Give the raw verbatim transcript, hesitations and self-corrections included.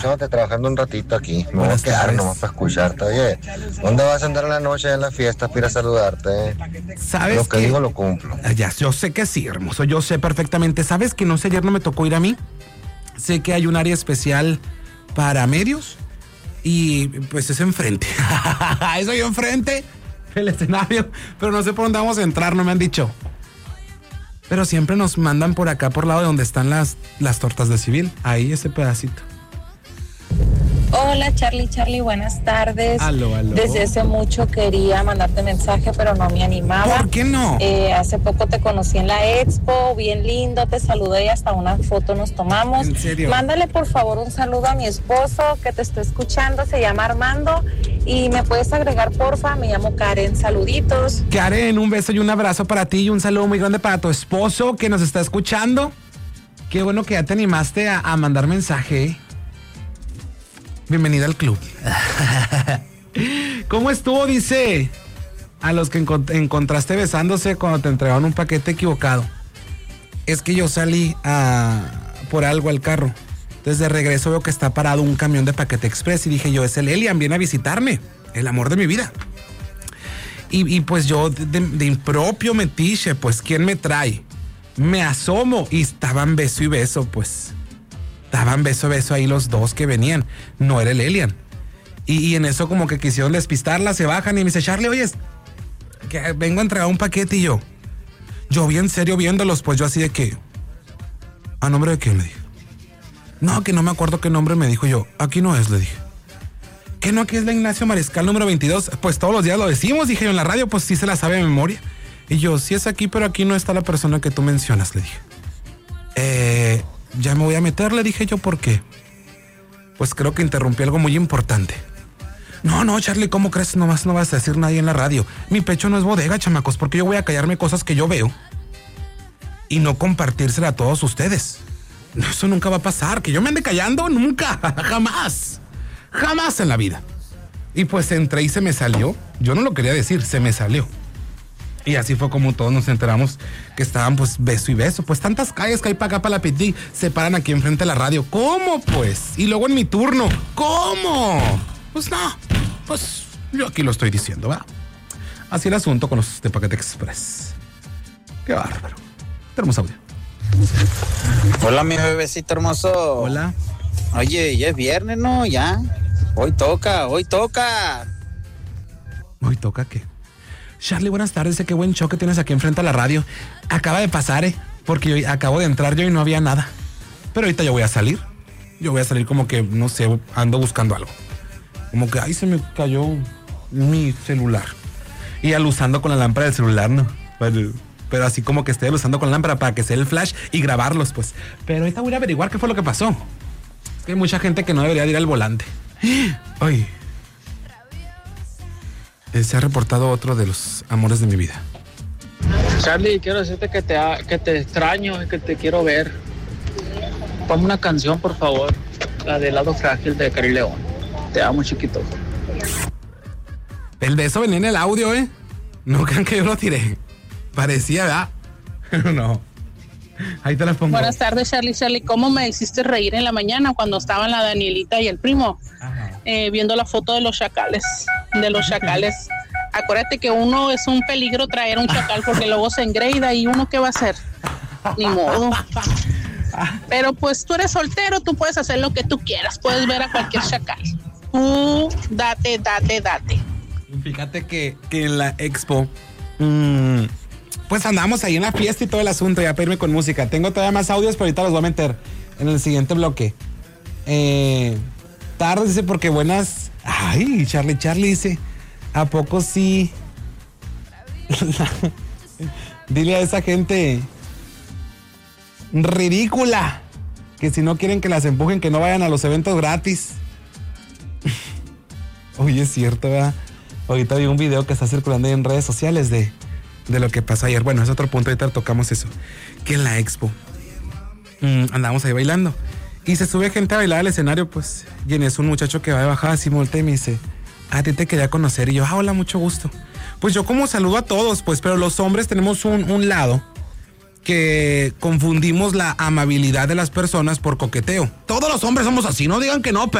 escuchándote, trabajando un ratito aquí. Me voy a Buenas quedar tardes. nomás para escucharte. Oye, ¿dónde vas a andar en la noche en la fiesta para ir a saludarte? ¿Sabes Lo que qué? digo lo cumplo. Ah, Ya, yo sé que sí, hermoso, yo sé perfectamente. ¿Sabes que no sé, ayer no me tocó ir a mí? Sé que hay un área especial para medios y pues es enfrente. Eso yo enfrente, el escenario, pero no sé por dónde vamos a entrar, no me han dicho. Pero siempre nos mandan por acá, por lado de donde están las, las tortas de civil. Ahí ese pedacito. Hola Charlie, Charlie, buenas tardes. Aló, aló. Desde hace mucho quería mandarte mensaje, pero no me animaba. ¿Por qué no? Eh, hace poco te conocí en la expo, bien lindo, te saludé y hasta una foto nos tomamos. ¿En serio? Mándale por favor un saludo a mi esposo que te está escuchando, se llama Armando. Y me puedes agregar porfa, me llamo Karen, saluditos. Karen, un beso y un abrazo para ti y un saludo muy grande para tu esposo que nos está escuchando. Qué bueno que ya te animaste a, a mandar mensaje. Bienvenida al club. ¿Cómo estuvo? Dice a los que encont- encontraste besándose cuando te entregaron un paquete equivocado. Es que yo salí a, por algo al carro. Entonces de regreso veo que está parado un camión de Paquete Express y dije yo, es el Elian, viene a visitarme, el amor de mi vida. Y, y pues yo de, de, de impropio metiche, pues ¿quién me trae? Me asomo y estaban beso y beso, pues. Estaban beso y beso ahí los dos que venían. No era el Elian. Y, y en eso como que quisieron despistarla, se bajan y me dice, Charlie, oye, que vengo a entregar un paquete y yo. Yo bien serio viéndolos, pues yo así de que... ¿A nombre de quién? Le dije. No, que no me acuerdo qué nombre me dijo yo. Aquí no es, le dije. ¿Qué no? Aquí es la Ignacio Mariscal número veintidós. Pues todos los días lo decimos, dije yo en la radio, pues sí se la sabe de memoria. Y yo, sí es aquí, pero aquí no está la persona que tú mencionas, le dije. Eh, ya me voy a meter, le dije yo, ¿por qué? Pues creo que interrumpí algo muy importante. No, no, Charlie, ¿cómo crees? Nomás no vas a decir nadie en la radio. Mi pecho no es bodega, chamacos, porque yo voy a callarme cosas que yo veo y no compartírsela a todos ustedes. No, eso nunca va a pasar. Que yo me ande callando, nunca, jamás. Jamás en la vida. Y pues entré y se me salió. Yo no lo quería decir, se me salió. Y así fue como todos nos enteramos que estaban pues beso y beso. Pues tantas calles que hay para acá, para la Petit, se paran aquí enfrente de la radio. ¿Cómo pues? Y luego en mi turno, ¿cómo? Pues no, pues yo aquí lo estoy diciendo, ¿va? Así el asunto con los de Paquete Express. Qué bárbaro. Tenemos audio. Hola, mi bebecito hermoso. Hola. Oye, ya es viernes, ¿no? Ya. Hoy toca, hoy toca. ¿Hoy toca qué? Charlie, buenas tardes. Qué buen show que tienes aquí enfrente a la radio. Acaba de pasar, ¿eh? Porque yo acabo de entrar yo y no había nada. Pero ahorita yo voy a salir. Yo voy a salir como que, no sé, ando buscando algo. Como que, ay, se me cayó mi celular. Y alusando con la lámpara del celular, ¿no? Pero, pero así como que estoy alusando con la lámpara para que sea el flash y grabarlos, pues. Pero ahorita voy a averiguar qué fue lo que pasó. Es que hay mucha gente que no debería de ir al volante. Ay. Se ha reportado otro de los amores de mi vida. Charlie, quiero decirte que te, que te extraño y que te quiero ver. Ponme una canción, por favor. La de Lado Frágil de Cari León. Te amo, chiquito. El beso venía en el audio, ¿eh? No crean que yo lo tiré. Parecía, ¿verdad? No. Ahí te las pongo. Buenas tardes, Charlie. Charlie, ¿cómo me hiciste reír en la mañana cuando estaban la Danielita y el primo eh, viendo la foto de los chacales? De los chacales. Acuérdate que uno es un peligro traer un chacal porque luego se engreida y uno ¿qué va a hacer? Ni modo. Pero pues tú eres soltero, tú puedes hacer lo que tú quieras, puedes ver a cualquier chacal. Tú date, date, date. Fíjate que, que en la expo, mmm, pues andamos ahí en la fiesta y todo el asunto, ya para irme con música. Tengo todavía más audios, pero ahorita los voy a meter en el siguiente bloque. Eh, tarde, dice, porque buenas... Ay, Charlie, Charlie dice, ¿a poco sí? Dile a esa gente ridícula que si no quieren que las empujen, que no vayan a los eventos gratis. Oye, es cierto, ¿verdad? Ahorita vi un video que está circulando ahí en redes sociales de, de lo que pasó ayer. Bueno, es otro punto, ahorita tocamos eso. Que en la expo mmm, andamos ahí bailando y se sube gente a bailar al escenario, pues, y en eso un muchacho que va de bajada así voltea y me dice, a ti te quería conocer. Y yo, ah, hola, mucho gusto. Pues yo como saludo a todos, pues, pero los hombres tenemos un, un lado que confundimos la amabilidad de las personas por coqueteo. Todos los hombres somos así, no digan que no,